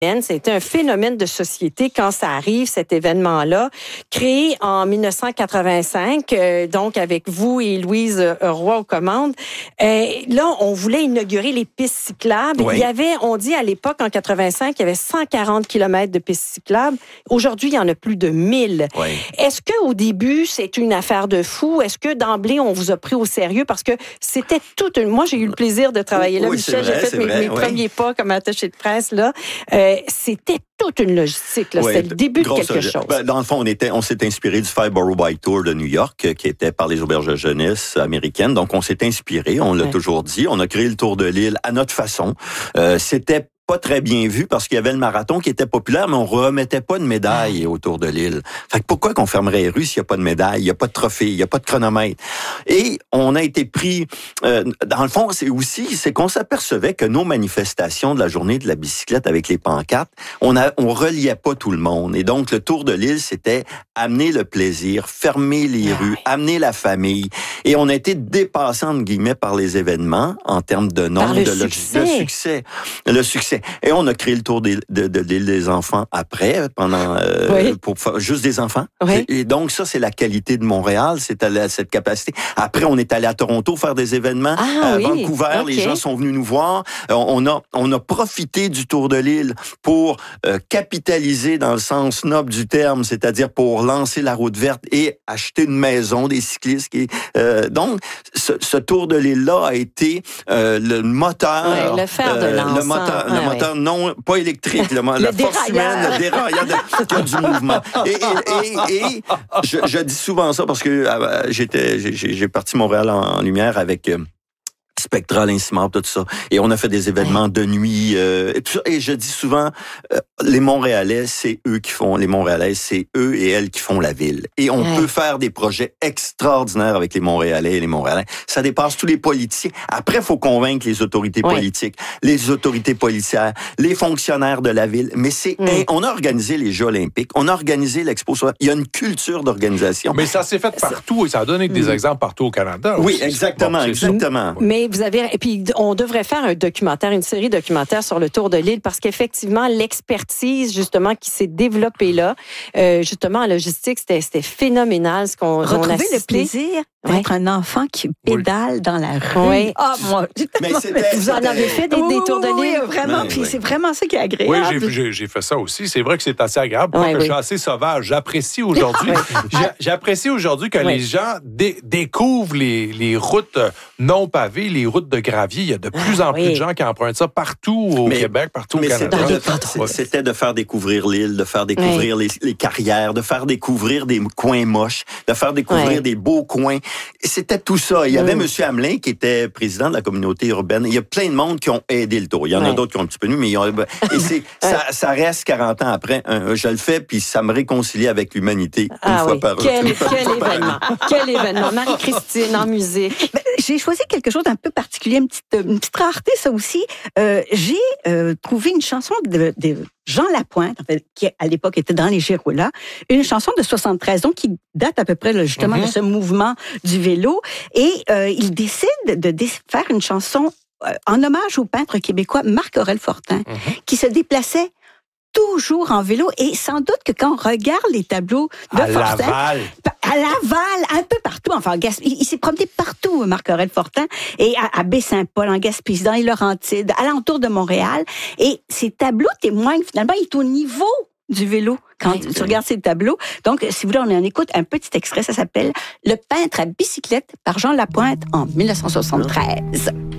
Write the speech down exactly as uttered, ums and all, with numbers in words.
C'était un phénomène de société quand ça arrive, cet événement-là, créé en dix-neuf cent quatre-vingt-cinq, euh, donc avec vous et Louise euh, Roy aux commandes. Euh, là, on voulait inaugurer les pistes cyclables. Oui. Il y avait, on dit à l'époque, en quatre-vingt-cinq, il y avait cent quarante kilomètres de pistes cyclables. Aujourd'hui, il y en a plus de mille. Oui. Est-ce qu'au début, c'est une affaire de fou? Est-ce que d'emblée, on vous a pris au sérieux? Parce que c'était toute une... Moi, j'ai eu le plaisir de travailler là, oui, Michel. Vrai, j'ai fait mes, vrai, mes oui. premiers pas comme attaché de presse, là. Euh, C'était toute une logistique. Là. Oui, c'était le début de quelque chose. Ben, dans le fond, on, était, on s'est inspiré du Five-Borough Bike Tour de New York, qui était par les auberges de jeunesse américaines. Donc, on s'est inspiré, on l'a ouais. toujours dit. On a créé le Tour de l'île à notre façon. Euh, c'était pas très bien vu parce qu'il y avait le marathon qui était populaire, mais on remettait pas de médaille autour de l'île. Fait que pourquoi qu'on fermerait les rues s'il n'y a pas de médaille, il n'y a pas de trophée, il n'y a pas de chronomètre? Et on a été pris... Euh, dans le fond, c'est aussi, c'est qu'on s'apercevait que nos manifestations de la journée de la bicyclette avec les pancartes, on a, on reliait pas tout le monde. Et donc, le Tour de l'île, c'était amener le plaisir, fermer les rues, amener la famille. Et on a été dépassé, entre guillemets, par les événements en termes de nombre, de succès. Le succès. Le succès. Et on a créé le Tour de, de, de l'île des enfants après, pendant euh, oui. pour faire juste des enfants. Oui. Et donc ça, c'est la qualité de Montréal, c'est à cette capacité. Après, on est allé à Toronto faire des événements. Ah, à oui. Vancouver, okay. Les gens sont venus nous voir. On a on a profité du Tour de l'île pour euh, capitaliser dans le sens noble du terme, c'est-à-dire pour lancer la route verte et acheter une maison des cyclistes. Qui, euh, donc, ce, ce Tour de l'île-là a été euh, le moteur, ouais, le fer de euh, lance. le moteur, ah, le moteur ouais. non pas électrique, le, le la force humaine, le dérailleur de, du mouvement. Et, et, et, et je, je dis souvent ça parce que euh, j'étais, j'ai, j'ai parti Montréal en, en lumière avec euh, Spectral, Incimar, tout ça. Et on a fait des événements de nuit. Euh, et, tout ça. Et je dis souvent, euh, les Montréalais, c'est eux qui font, les Montréalais, c'est eux et elles qui font la ville. Et on ouais. peut faire des projets extraordinaires avec les Montréalais et les Montréalais. Ça dépasse tous les politiciens. Après, il faut convaincre les autorités ouais. politiques, les autorités policières, les fonctionnaires de la ville. Mais c'est, ouais. on a organisé les Jeux olympiques, on a organisé l'Expo. Il y a une culture d'organisation. Mais ça s'est fait partout et ça a donné des mmh. exemples partout au Canada. Oui, aussi. exactement, bon, exactement. Mais vous avez, et puis on devrait faire un documentaire, une série documentaire sur le Tour de l'île parce qu'effectivement, l'expertise justement qui s'est développée là, euh, justement en logistique, c'était, c'était phénoménal ce qu'on Retrouver on a le plaisir d'être ouais. un enfant qui pédale oui. dans la rue. Oui. Ah, oh, moi, mais vous en avez fait des, des tours de l'île? Oui, vraiment. Puis oui. c'est vraiment ça qui est agréable. Oui, j'ai, j'ai, j'ai fait ça aussi. C'est vrai que c'est assez agréable. Moi, oui, que oui. je suis assez sauvage. J'apprécie aujourd'hui. J'apprécie aujourd'hui que oui. les gens dé- découvrent les, les routes non pavées, les routes de gravier. Il y a de plus en plus oui. de gens qui empruntent ça partout au mais, Québec, partout au Canada. C'était de, c'était de faire découvrir l'île, de faire découvrir oui. les, les carrières, de faire découvrir des coins moches, de faire découvrir oui. des beaux coins. C'était tout ça. Il y avait oui. M. Hamelin qui était président de la communauté urbaine. Il y a plein de monde qui ont aidé le Tour. Il y en oui. a d'autres qui ont un petit peu mieux, mais ils ont... et c'est, ça, ça reste quarante ans après. Je le fais, puis ça me réconcilie avec l'humanité une ah fois oui. par Quel, quel, quel événement. Quel événement. Marie-Christine en musique. Ben, j'ai choisi quelque chose d'un peu particulier, une petite, une petite rareté, ça aussi. Euh, j'ai euh, trouvé une chanson de, de Jean Lapointe, en fait, qui à l'époque était dans les Giroulas, une chanson de soixante-treize, donc qui date à peu près là, justement mm-hmm. de ce mouvement du vélo. Et euh, il décide de dé- faire une chanson euh, en hommage au peintre québécois Marc-Aurèle Fortin, mm-hmm. qui se déplaçait toujours en vélo. Et sans doute que quand on regarde les tableaux de à Fortin... Laval. À Laval, un peu partout. Enfin, il, il s'est promené partout, Marc-Aurèle Fortin, et à, à Baie-Saint-Paul, en Gaspésie, dans les Laurentides, alentour de Montréal. Et ces tableaux témoignent, finalement, il est au niveau du vélo quand oui, tu regardes ces tableaux. Donc, si vous voulez, on en écoute un petit extrait. Ça s'appelle « Le peintre à bicyclette » par Jean Lapointe en dix-neuf cent soixante-treize.